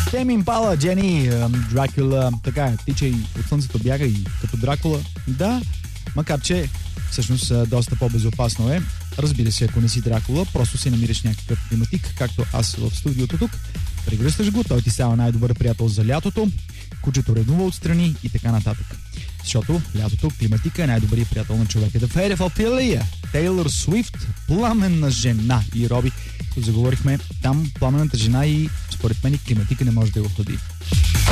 Теми Импала, Джени, Дракула, така тича и от слънцето бяга и като Дракула. Да, макар че всъщност доста по-безопасно е. Разбира се, ако не си Дракула, просто си намираш някакъв климатик, както аз в студиото тук. Прегръщаш го, той ти става най-добър приятел за лятото, кучето редува отстрани и така нататък. Защото лятото, климатика е най-добрият приятел на човека. The Fate of Ophelia, Тейлор Суифт, Пламенна жена и Роби. Заговорихме там пламенната жена и според мен климатика не може да го охлади.